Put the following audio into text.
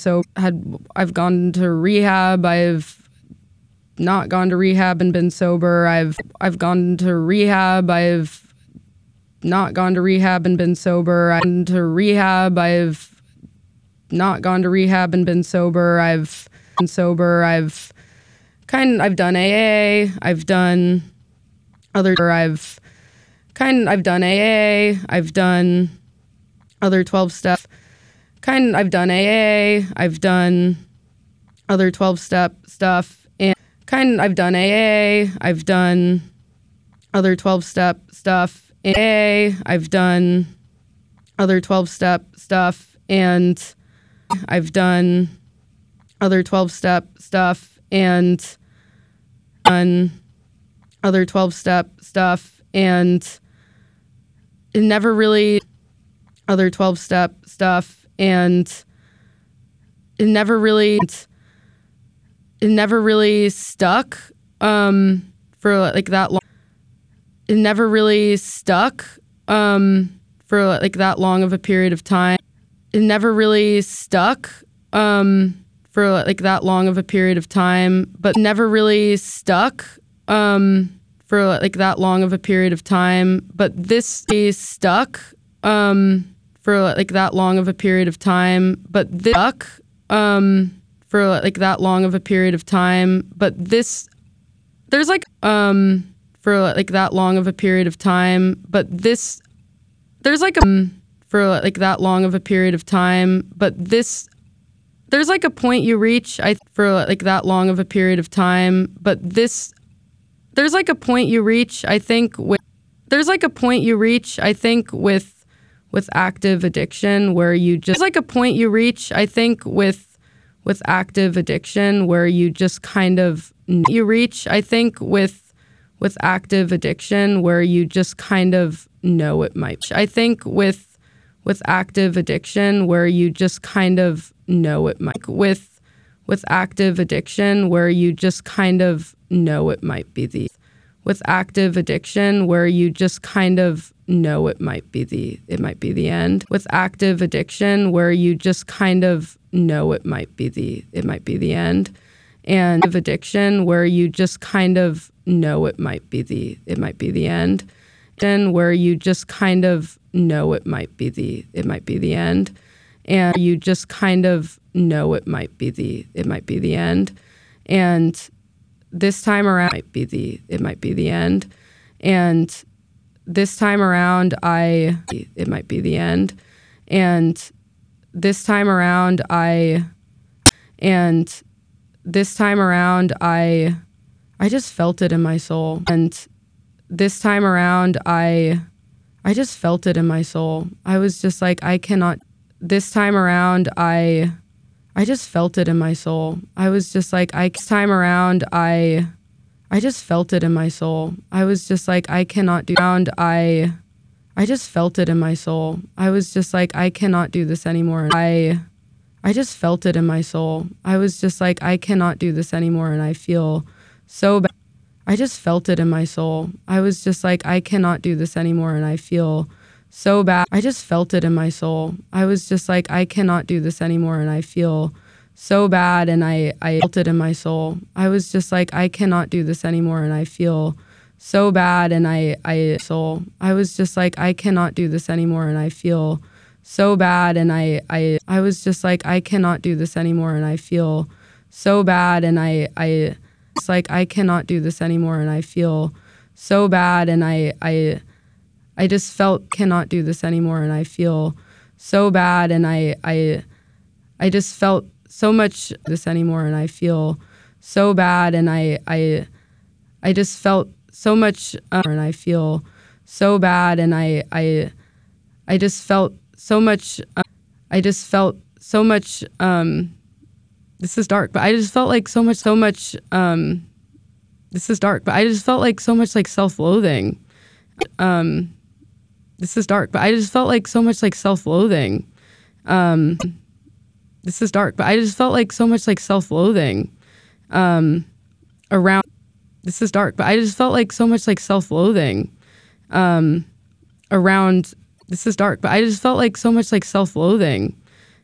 so I've gone to rehab. I've not gone to rehab and been sober. I've gone to rehab. I've not gone to rehab and been sober. I've gone to rehab. I've not gone to rehab and been sober. I've been sober. I've done AA. I've done AA. I've done other 12 step. I've done AA. I've done other 12-step stuff, and I've done AA. I've done other 12-step stuff, and AA. I've done other 12-step stuff, and I've done other 12-step stuff, and done other 12-step stuff, and it never really other 12-step stuff, and it never really stuck for like that long. It never really stuck for like that long of a period of time. It never really stuck for like that long of a period of time, but never really stuck for like that long of a period of time. But this is stuck for like that long of a period of time. But this stuck for like that long of a period of time. But this there's like for like that long of a period of time. But this there's like for like that long of a period of time. But this there's like a point you reach for like that long of a period of time. But this there's like a point you reach, I think, with active addiction where you just there's like a point you reach, I think, with active addiction where you just kind of you reach, I think, with active addiction where you just kind of know it might. I think with active addiction where you just kind of know it might. With active addiction where you just kind of know it might be the. With active addiction where you just kind of know it might be the end. With active addiction where you just kind of know it might be the end. And of addiction where you just kind of know it might be the end. Then where you just kind of know it might be the end. And you just kind of know it might be the end. And this time around it might be the end. And this time around it might be the end. And this time around I just felt it in my soul. And this time around I just felt it in my soul. I was just like, I cannot. This time around I just felt it in my soul. I was just like, this time around I just felt it in my soul. I was just like, I cannot do. I just felt it in my soul. I was just like, I cannot do this anymore. I just felt it in my soul. I was just like, I cannot do this anymore, and I feel so bad. I just felt it in my soul. I was just like, I cannot do this anymore, and I feel so bad. I just felt it in my soul. I was just like, I cannot do this anymore, and I feel so bad, and I felt it in my soul. I was just like, I cannot do this anymore, and I feel so bad, and I was just like, I cannot do this anymore, and I feel so bad, and I was just like, I cannot do this anymore, and I feel so bad, and I was like, I cannot do this anymore, and I feel so bad, and I just felt cannot do this anymore, and I feel so bad, and I just felt so much this anymore, and I feel so bad, and I just felt so much, and I feel so bad, and I just felt so much. I just felt so much. This is dark, but I just felt like so much. This is dark, but I just felt like so much like self-loathing. This is dark, but I just felt like so much like self-loathing. This is dark, but I just felt like so much like self-loathing around. This is dark, but I just felt like so much like self-loathing around. This is dark, but I just felt like so much like self-loathing